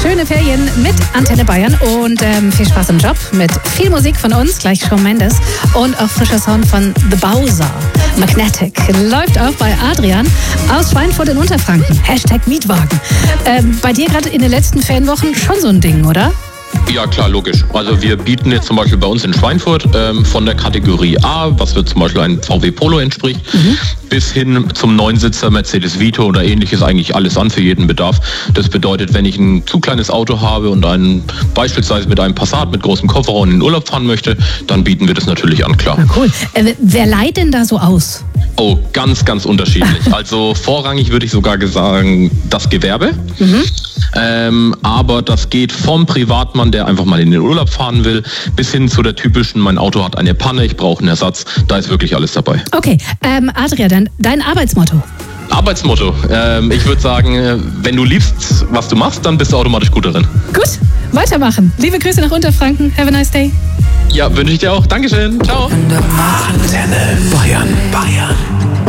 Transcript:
schöne Ferien mit Antenne Bayern und viel Spaß im Job mit viel Musik von uns, gleich Shawn Mendes und auch frischer Sound von The Bowser. Magnetic läuft auch bei Adrian aus Schweinfurt in Unterfranken. #Mietwagen. Bei dir gerade in den letzten Ferienwochen schon so ein Ding, oder? Ja, klar, logisch. Also wir bieten jetzt zum Beispiel bei uns in Schweinfurt von der Kategorie A, was für zum Beispiel ein VW Polo entspricht, bis hin zum Neunsitzer Mercedes Vito oder ähnliches eigentlich alles an für jeden Bedarf. Das bedeutet, wenn ich ein zu kleines Auto habe und beispielsweise mit einem Passat mit großem Kofferraum in den Urlaub fahren möchte, dann bieten wir das natürlich an, klar. Na cool. Wer leiht denn da so aus? Oh, ganz, ganz unterschiedlich. Also vorrangig würde ich sogar sagen, das Gewerbe. Aber das geht vom Privatmann, der einfach mal in den Urlaub fahren will, bis hin zu der typischen, mein Auto hat eine Panne, ich brauche einen Ersatz. Da ist wirklich alles dabei. Okay, Adrian, dein Arbeitsmotto? Arbeitsmotto. Ich würde sagen, wenn du liebst, was du machst, dann bist du automatisch gut darin. Gut, weitermachen. Liebe Grüße nach Unterfranken. Have a nice day. Ja, wünsche ich dir auch. Dankeschön. Ciao. Antenne Bayern.